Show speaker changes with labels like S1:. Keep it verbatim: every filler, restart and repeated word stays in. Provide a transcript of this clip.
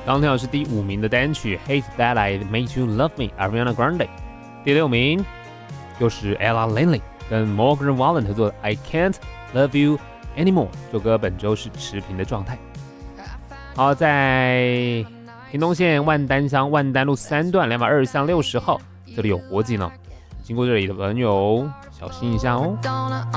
S1: 刚听到是第五名的单曲 Hate That I Made You Love Me Ariana Grande。第六名又是 Ella Langley 跟 Morgan Wallen 合作的 I Can't Love You Anymore， 这首歌本周是持平的状态。好，在屏东县万丹乡万丹路三段两百二十巷六十号，这里有火警了，经过这里的朋友小心一下哦。